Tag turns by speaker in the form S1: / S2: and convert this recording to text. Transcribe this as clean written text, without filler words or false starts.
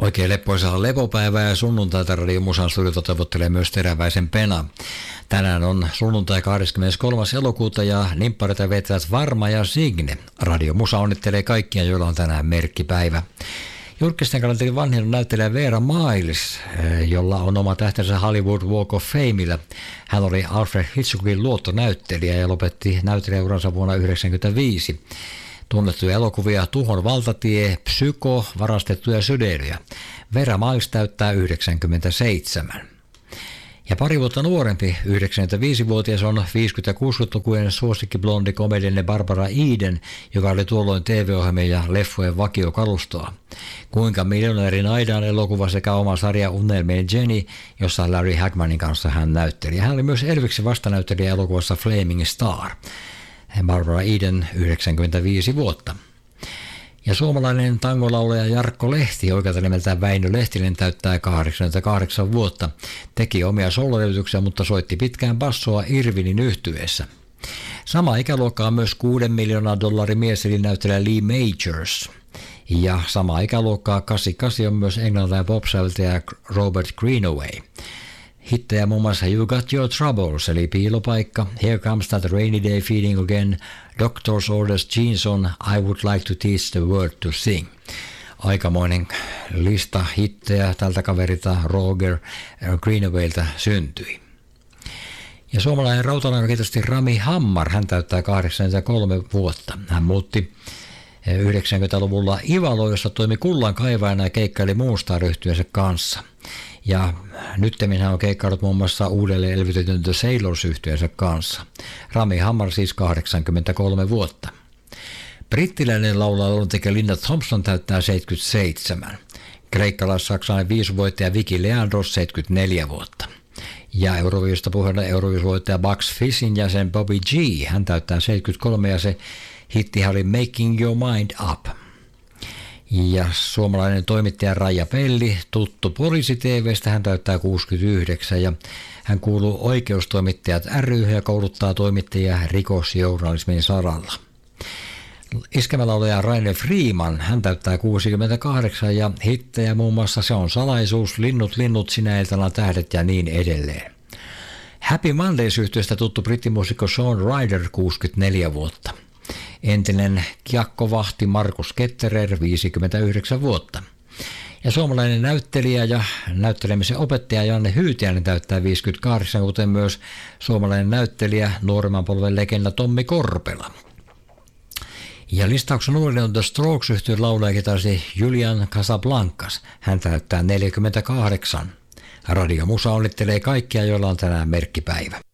S1: Oikein leppoisaa lepopäivää ja sunnuntaita Radio Musan studiota toivottelee myös Teräväisen Pena. Tänään on sunnuntai 23. elokuuta ja nimppareita vetävät Varma ja Signe. Radio Musa onnittelee kaikkia, joilla on tänään merkkipäivä. Julkisten kalenteri vanhin näyttelijä Vera Miles, jolla on oma tähtensä Hollywood Walk of Famella. Hän oli Alfred Hitchcockin luottonäyttelijä ja lopetti näyttelijäuransa vuonna 1995. Tunnettuja elokuvia Tuhon valtatie, Psyko, Varastettuja sydämiä. Vera Miles täyttää 97. Ja pari vuotta nuorempi, 95-vuotias on 50- ja 60-lukujen suosikkiblondi komedienne Barbara Eden, joka oli tuolloin TV-ohjelmien ja leffojen vakiokalustoa. Kuinka miljonäärin aidaan elokuva sekä oma sarja Unelmien Jenny, jossa Larry Hagmanin kanssa hän näytteli. Hän oli myös Elviksen vastanäyttelijä elokuvassa Flaming Star. Barbara Eden, 95 vuotta. Ja suomalainen tangolaulaja Jarkko Lehti, oikealta nimeltään Väinö Lehtinen, täyttää 88 vuotta. Teki omia sololevytyksiä, mutta soitti pitkään bassoa Irvinin yhtyeessä. Sama ikäluokka on myös $6 miljoonaa mies eli näyttelijä Lee Majors. Ja sama ikäluokkaa 88 on myös englantilainen pop-säveltäjä Robert Greenaway. Hittejä muun muassa You Got Your Troubles, eli Piilopaikka, Here Comes That Rainy Day Feeling Again, Doctor's Orders, Jeans On, I Would Like to Teach the World to Sing. Aikamoinen lista hittejä tältä kaverilta Roger Greenawaylta syntyi. Ja suomalainen rautalangakitaristi Rami Hammar, hän täyttää 83 vuotta. Hän muutti 90-luvulla Ivaloon, jossa toimi kullankaivajana ja keikkaili Moonstar-yhtyensä kanssa. Ja nyttemmin hän on keikkaillut muun muassa uudelleen elvytetyn The Sailors-yhtyeensä kanssa. Rami Hammar siis 83 vuotta. Brittiläinen laulaja Linda Thompson täyttää 77. Kreikkalais-saksalainen viisuvoittaja Vicky Leandros 74 vuotta. Ja Euroviisusta puheena Euroviisuvoittaja Bucks Fissin jäsen Bobby G. Hän täyttää 73 ja se hittihän oli Making Your Mind Up. Ja suomalainen toimittaja Raija Pelli, tuttu Poliisi-TV:stä, hän täyttää 69 ja hän kuuluu Oikeustoimittajat ry:hyn ja kouluttaa toimittajia rikosjournalismin saralla. Iskelmälaulaja Rainer Freeman, hän täyttää 68 ja hittejä muun muassa Se on salaisuus, Linnut, Sinä iltana tähdet ja niin edelleen. Happy Mondays-yhtyeestä tuttu brittimuusikko Sean Ryder 64 vuotta. Entinen kiekkovahti Markus Ketterer 59 vuotta. Ja suomalainen näyttelijä ja näyttelemisen opettaja Janne Hyytiäinen täyttää 58, kuten myös suomalainen näyttelijä nuoremman polven legenda Tommi Korpela. Ja listauksen uudelleen on The Strokes-yhtyeen laulajakitaristi Julian Casablancas. Hän täyttää 48. Radio Musa onnittelee kaikkia, joilla on tänään merkkipäivä.